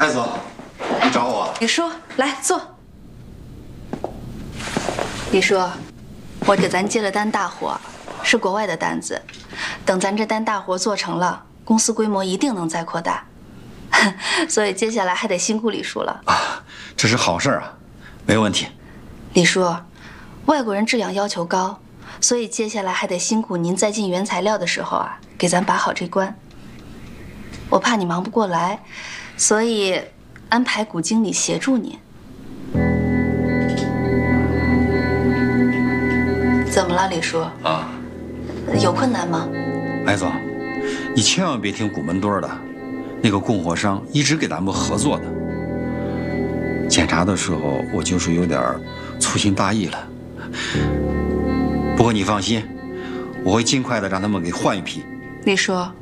艾总，你找我？ 李叔，来坐。李叔，我给咱接了单大活，是国外的单子。等咱这单大活做成了，公司规模一定能再扩大。所以接下来还得辛苦李叔了啊！这是好事啊，没问题。 李叔，外国人质量要求高，所以接下来还得辛苦您在进原材料的时候啊，给咱把好这关。我怕你忙不过来，所以安排谷经理协助您。怎么了，李叔？ 啊， 有困难吗？ 艾总，你千万别听古门墩的，那个供货商一直给咱们合作的。检查的时候我就是有点粗心大意了，不过你放心，我会尽快的让他们给换一批。 李叔，